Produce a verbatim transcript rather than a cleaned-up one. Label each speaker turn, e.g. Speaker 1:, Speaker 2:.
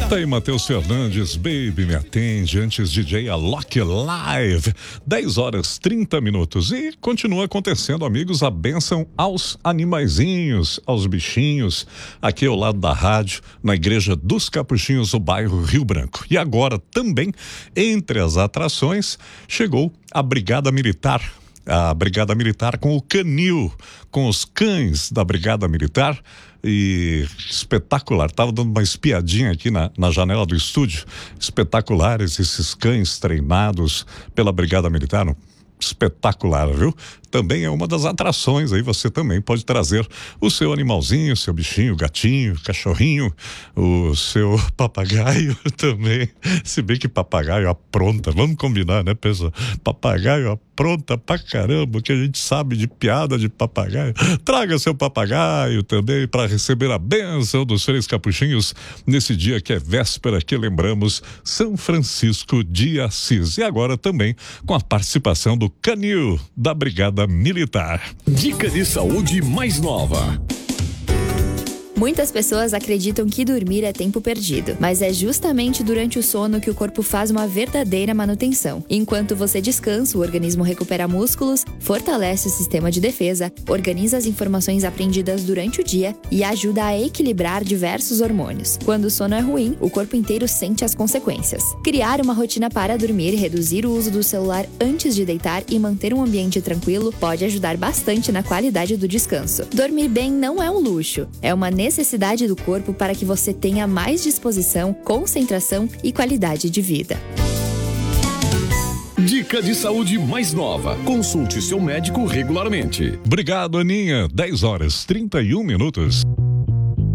Speaker 1: Tá aí Matheus Fernandes, Baby Me Atende, antes D J Alok Live, dez horas trinta minutos. E continua acontecendo, amigos, a bênção aos animaizinhos, aos bichinhos, aqui ao lado da rádio, na Igreja dos Capuchinhos, no bairro Rio Branco. E agora também, entre as atrações, chegou a Brigada Militar. A Brigada Militar com o canil, com os cães da Brigada Militar. E espetacular, tava dando uma espiadinha aqui na, na janela do estúdio. Espetaculares esses cães treinados pela Brigada Militar. Espetacular, viu? Também é uma das atrações aí, você também pode trazer o seu animalzinho, seu bichinho, gatinho, cachorrinho, o seu papagaio também, se bem que papagaio apronta, vamos combinar, né, pessoal? Papagaio apronta pra caramba, o que a gente sabe de piada de papagaio. Traga seu papagaio também para receber a bênção dos Três Capuchinhos nesse dia que é véspera, que lembramos São Francisco de Assis. E agora também com a participação do canil da Brigada Militar.
Speaker 2: Dica de saúde mais nova.
Speaker 3: Muitas pessoas acreditam que dormir é tempo perdido, mas é justamente durante o sono que o corpo faz uma verdadeira manutenção. Enquanto você descansa, o organismo recupera músculos, fortalece o sistema de defesa, organiza as informações aprendidas durante o dia e ajuda a equilibrar diversos hormônios. Quando o sono é ruim, o corpo inteiro sente as consequências. Criar uma rotina para dormir, reduzir o uso do celular antes de deitar e manter um ambiente tranquilo pode ajudar bastante na qualidade do descanso. Dormir bem não é um luxo, é uma necessidade necessidade do corpo para que você tenha mais disposição, concentração e qualidade de vida.
Speaker 2: Dica de saúde mais nova. Consulte seu médico regularmente.
Speaker 1: Obrigado, Aninha. dez horas trinta e um minutos.